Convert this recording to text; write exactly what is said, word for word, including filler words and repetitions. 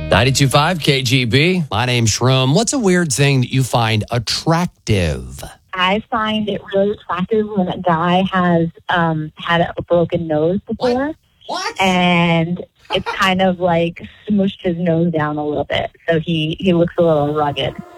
ninety-two point five K G B. My name's Shroom. What's a weird thing that you find attractive? I find it really attractive when a guy has um, had a broken nose before. What? What? And it's kind of like smooshed his nose down a little bit. So he, he looks a little rugged.